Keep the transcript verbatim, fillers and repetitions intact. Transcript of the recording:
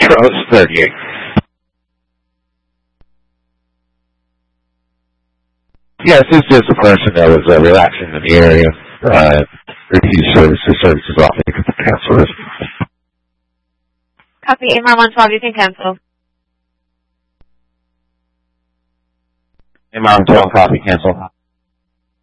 Charles thirty-eight. Yes, this is a person that was uh, relaxing in the area. Uh, refused services, services off. They could cancel it. Copy, A M R one twelve, you can cancel. A M R one twelve, copy, cancel.